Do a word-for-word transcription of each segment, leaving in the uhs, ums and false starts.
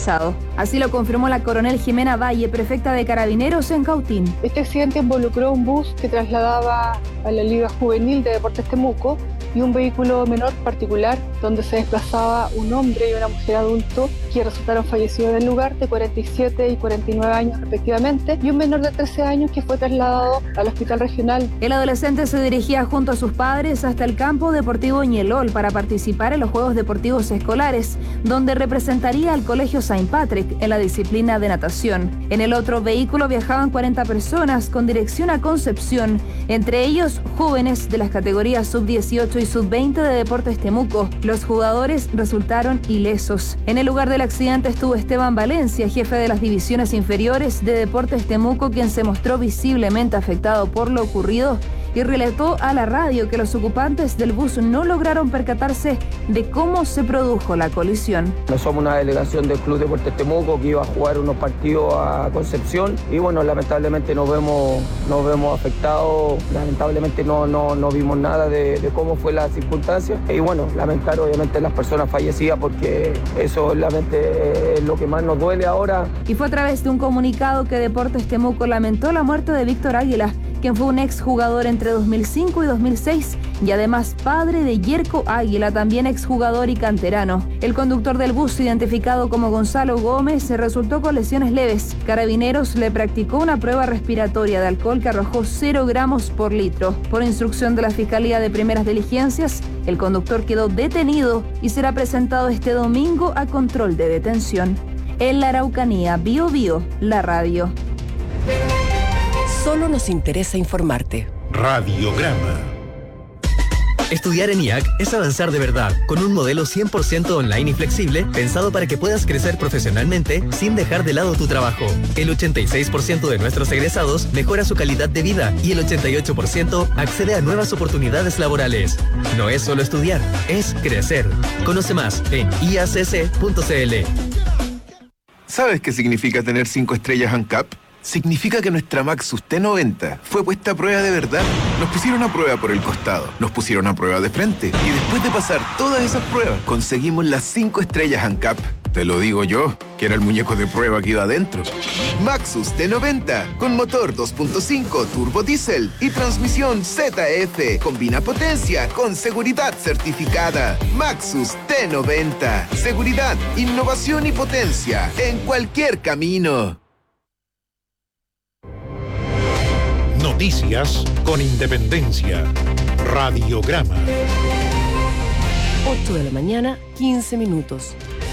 autorizado. Así lo confirmó la coronel Jimena Valle, prefecta de Carabineros en Cautín. Este accidente involucró un bus que trasladaba a la Liga Juvenil de Deportes Temuco y un vehículo menor particular donde se desplazaba un hombre y una mujer adulto que resultaron fallecidos en el lugar, de cuarenta y siete y cuarenta y nueve años respectivamente, y un menor de trece años que fue trasladado al hospital regional. El adolescente se dirigía junto a sus padres hasta el campo deportivo Ñelol para participar en los Juegos Deportivos Escolares, donde representaría al Colegio Saint Patrick en la disciplina de natación. En el otro vehículo viajaban cuarenta personas con dirección a Concepción, entre ellos jóvenes de las categorías sub dieciocho y sub veinte de Deportes Temuco. Los jugadores resultaron ilesos. En el lugar del accidente estuvo Esteban Valencia, jefe de las divisiones inferiores de Deportes Temuco, quien se mostró visiblemente afectado por lo ocurrido y relató a la radio que los ocupantes del bus no lograron percatarse de cómo se produjo la colisión. No somos una delegación del Club Deportes Temuco que iba a jugar unos partidos a Concepción y bueno, lamentablemente nos vemos, nos vemos afectados, lamentablemente no, no, no vimos nada de, de cómo fue la circunstancia y bueno, lamentar obviamente las personas fallecidas porque eso obviamente es lo que más nos duele ahora. Y fue a través de un comunicado que Deportes Temuco lamentó la muerte de Víctor Águila, quien fue un exjugador entre dos mil cinco y dos mil seis y además padre de Yerko Águila, también exjugador y canterano. El conductor del bus, identificado como Gonzalo Gómez, resultó con lesiones leves. Carabineros le practicó una prueba respiratoria de alcohol que arrojó cero gramos por litro. Por instrucción de la Fiscalía de Primeras Diligencias, el conductor quedó detenido y será presentado este domingo a control de detención. En la Araucanía, Bio Bio, la radio. Solo nos interesa informarte. Radiograma. Estudiar en I A C es avanzar de verdad, con un modelo cien por ciento online y flexible, pensado para que puedas crecer profesionalmente sin dejar de lado tu trabajo. El ochenta y seis por ciento de nuestros egresados mejora su calidad de vida y el ochenta y ocho por ciento accede a nuevas oportunidades laborales. No es solo estudiar, es crecer. Conoce más en i a c c punto c l. ¿Sabes qué significa tener cinco estrellas ANCAP? Significa que nuestra Maxus T noventa fue puesta a prueba de verdad. Nos pusieron a prueba por el costado, nos pusieron a prueba de frente y después de pasar todas esas pruebas, conseguimos las cinco estrellas ANCAP. Te lo digo yo, que era el muñeco de prueba que iba adentro. Maxus T noventa, con motor dos punto cinco turbo diésel y transmisión Z F. Combina potencia con seguridad certificada. Maxus T noventa. Seguridad, innovación y potencia en cualquier camino. Noticias con independencia. Radiograma. ocho de la mañana, quince minutos.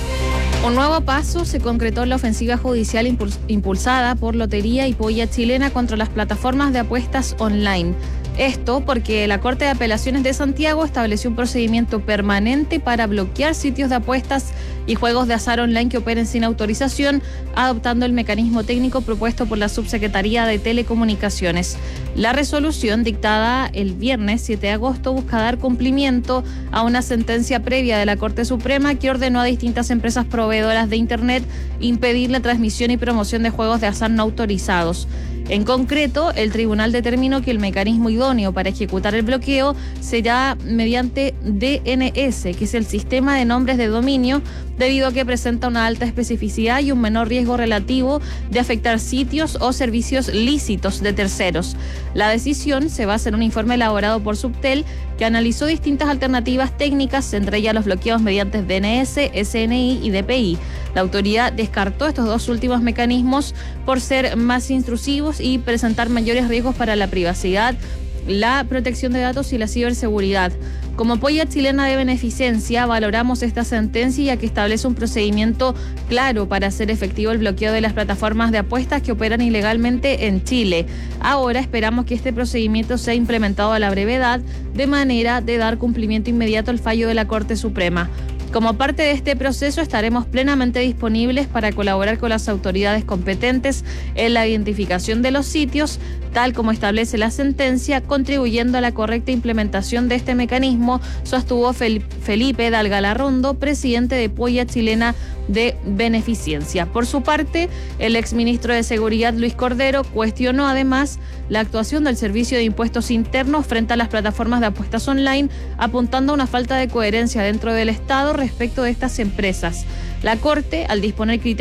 Un nuevo paso se concretó en la ofensiva judicial impuls- impulsada por Lotería y Polla Chilena contra las plataformas de apuestas online. Esto porque la Corte de Apelaciones de Santiago estableció un procedimiento permanente para bloquear sitios de apuestas y juegos de azar online que operen sin autorización, adoptando el mecanismo técnico propuesto por la Subsecretaría de Telecomunicaciones. La resolución dictada el viernes siete de agosto busca dar cumplimiento a una sentencia previa de la Corte Suprema que ordenó a distintas empresas proveedoras de Internet impedir la transmisión y promoción de juegos de azar no autorizados. En concreto, el tribunal determinó que el mecanismo idóneo para ejecutar el bloqueo será mediante D N S, que es el sistema de nombres de dominio, debido a que presenta una alta especificidad y un menor riesgo relativo de afectar sitios o servicios lícitos de terceros. La decisión se basa en un informe elaborado por Subtel que analizó distintas alternativas técnicas, entre ellas los bloqueos mediante D N S, S N I y D P I. La autoridad descartó estos dos últimos mecanismos por ser más intrusivos y presentar mayores riesgos para la privacidad, la protección de datos y la ciberseguridad. Como Polla Chilena de Beneficencia, valoramos esta sentencia ya que establece un procedimiento claro para hacer efectivo el bloqueo de las plataformas de apuestas que operan ilegalmente en Chile. Ahora esperamos que este procedimiento sea implementado a la brevedad, de manera de dar cumplimiento inmediato al fallo de la Corte Suprema. Como parte de este proceso, estaremos plenamente disponibles para colaborar con las autoridades competentes en la identificación de los sitios, tal como establece la sentencia, contribuyendo a la correcta implementación de este mecanismo, sostuvo Felipe Dalgalarrondo, presidente de Polla Chilena de Beneficencia. Por su parte, el exministro de Seguridad, Luis Cordero, cuestionó además la actuación del Servicio de Impuestos Internos frente a las plataformas de apuestas online, apuntando a una falta de coherencia dentro del Estado respecto de estas empresas. La Corte, al disponer criterios